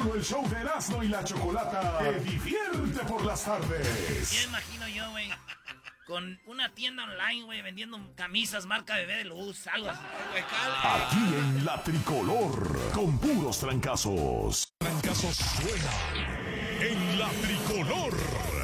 Solo el show de Erasmo y la Chocolata te divierte por las tardes. Ya imagino yo, güey, con una tienda online, güey, vendiendo camisas marca Bebé de Luz, algo así. Aquí en La Tricolor, con puros trancazos. Trancazos suena en La Tricolor.